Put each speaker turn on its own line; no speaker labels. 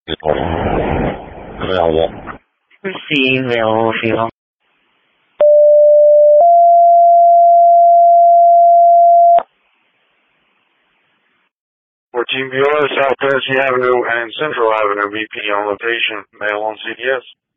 Available.
Receive available fuel.
14 Bueller, South Tennessee Avenue and Central Avenue, BP on location, mail on CDS.